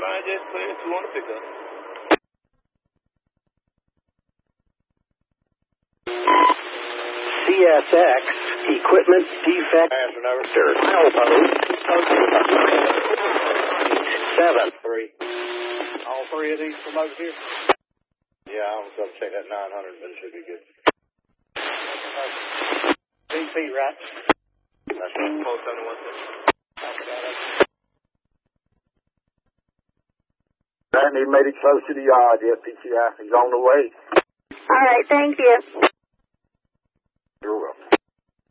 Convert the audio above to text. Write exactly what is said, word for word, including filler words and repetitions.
line just clear. If you want to pick up. C S X, equipment defect. Dirt. Milepost. Seven. Three. All three of these from over here? Yeah, I'm going to check that nine hundred, but it should be good. V P, right? That's right. four seventy-one. And he made it close to the yard. The F P T I. He's on the way. All right, thank you.